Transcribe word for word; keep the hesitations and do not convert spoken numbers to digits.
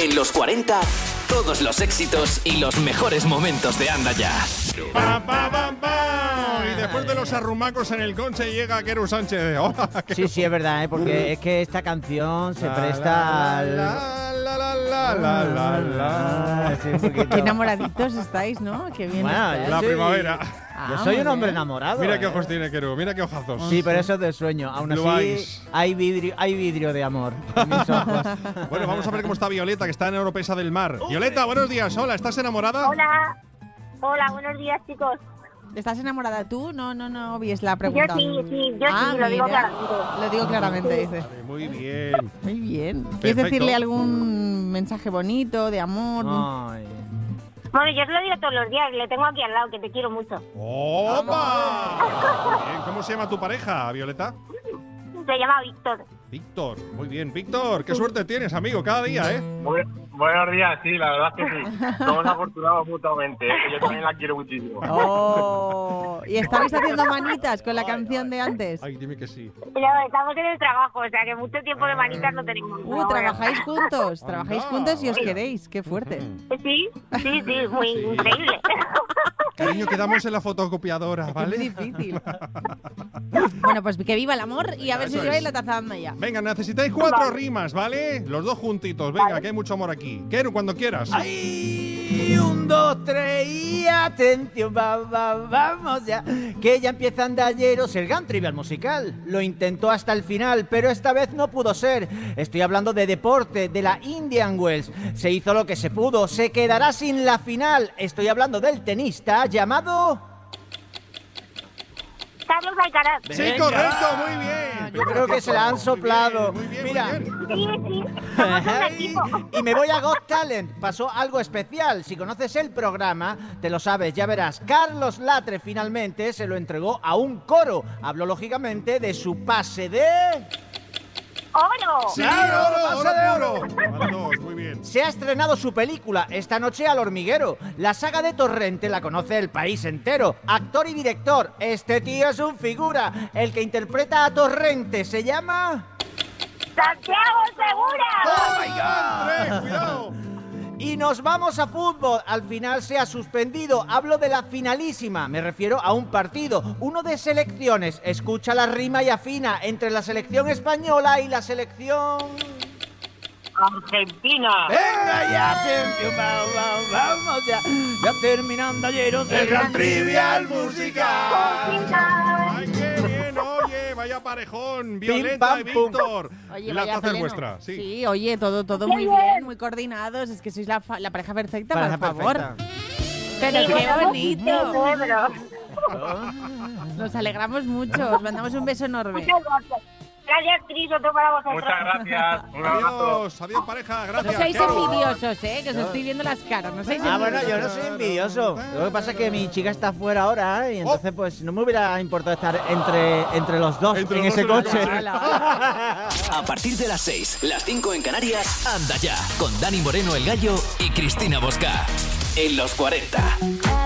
En los cuarenta, todos los éxitos y los mejores momentos de Anda Ya. Pa, pa, pa, pa. Y después de los arrumacos en el coche llega Quero Sánchez. Hola, Quero. Sí, sí, es verdad, ¿eh? Porque es que esta canción se presta al... La, la, la, la, la, la, la. Sí, un poquito. Qué enamoraditos estáis, ¿no? Qué bien Bueno, estáis. La soy- primavera. Ah, Yo soy muy un hombre bien. enamorado. Mira qué ¿eh? ojos tiene Quero, mira qué ojazos. Sí, pero eso es de sueño. Aún Blue así, eyes. hay vidrio, hay vidrio de amor en mis ojos. Bueno, vamos a ver cómo está Violeta, que está en Europesa del Mar. Violeta, buenos días. Hola, ¿estás enamorada? Hola, hola, buenos días, chicos. ¿Estás enamorada tú? No, no, no, es la Yo pregunta. sí, sí, yo Ah, sí, lo digo mira. claramente. Lo digo claramente, dice. Vale, muy bien. Muy bien. ¿Quieres Perfecto. decirle algún mensaje bonito, de amor? Ay. Bueno, yo os lo digo todos los días, le tengo aquí al lado, que te quiero mucho. ¡Opa! Bien, ¿cómo se llama tu pareja, Violeta? Se llama Víctor. Víctor, muy bien. Víctor, qué suerte tienes, amigo, cada día, ¿eh? Bu- buenos días, sí, la verdad es que sí. Somos afortunados mutuamente, ¿eh? Yo también la quiero muchísimo. Oh, ¿y estabais haciendo manitas con la canción de antes? Ay, dime que sí. Pero estamos en el trabajo, o sea que mucho tiempo de manitas no tenemos. Uh, Pero bueno. trabajáis juntos, trabajáis Anda, juntos y os vaya. queréis, qué fuerte. Sí, sí, sí, muy Sí. increíble. Cariño, quedamos en la fotocopiadora, Es ¿vale? difícil. Bueno, pues que viva el amor y a ver si Eso os lleváis es. la taza Anda Ya. Venga, necesitáis cuatro rimas, ¿vale? Los dos juntitos. Venga, que hay mucho amor aquí. Quero, cuando quieras. ¡Ay! Un, dos, tres y atención, va, va, vamos ya. Que ya empieza Andalleros, el gran trivial musical. Lo intentó hasta el final, pero esta vez no pudo ser. Estoy hablando de deporte, de la Indian Wells. Se hizo lo que se pudo, se quedará sin la final. Estoy hablando del tenista llamado... Carlos Alcaraz. Sí, Venga. correcto, muy bien. Yo creo que se la han soplado. Muy bien, muy Mira. bien, muy bien. Sí, sí, somos un equipo. Y me voy a Got Talent. Pasó algo especial. Si conoces el programa, te lo sabes, ya verás. Carlos Latre finalmente se lo entregó a un coro. Hablo lógicamente de su pase de... ¡Oro! Sí, Claro, oro, pase de oro oro. puro. Vale, dos, muy bien. Se ha estrenado su película esta noche al hormiguero. La saga de Torrente la conoce el país entero. Actor y director. Este tío es un figura. El que interpreta a Torrente se llama... ¡Santiago Segura! ¡Oh, my God! ¡Tres, cuidado! Y nos vamos a fútbol. Al final se ha suspendido. Hablo de la finalísima. Me refiero a un partido, uno de selecciones. Escucha la rima y afina entre la selección española y la selección... Argentina. ¡Venga ya, atención! Va- va- Vamos ya. Ya terminando ayer el gran trivial musical. ¡Ay, qué bien! Oye, vaya parejón. Violeta pam, y pum. Víctor. Oye, La vaya taza es pleno. vuestra. Sí. Sí, oye, todo, todo Qué muy bien. bien, muy coordinados. Es que sois la, fa- la pareja perfecta, Pareja por favor. perfecta. Pero Sí, qué bueno, bonito. sí, pero- Nos alegramos mucho. Os mandamos un beso enorme. Muchas gracias. Gracias, Cris, otro para vosotros. Muchas gracias. Un abrazo. Adiós, adiós pareja, No gracias. seáis Quero. envidiosos, ¿eh? Que os estoy viendo las caras. No seáis Ah, bueno, envidiosos. yo no soy envidioso. Lo que pasa es que mi chica está fuera ahora, ¿eh? Y entonces pues no me hubiera importado estar entre, entre los dos Entre en los ese dos en el coche. coche. Hola, hola. A partir de las seis, las cinco en Canarias, Anda Ya, con Dani Moreno el Gallo y Cristina Bosca. En los cuarenta.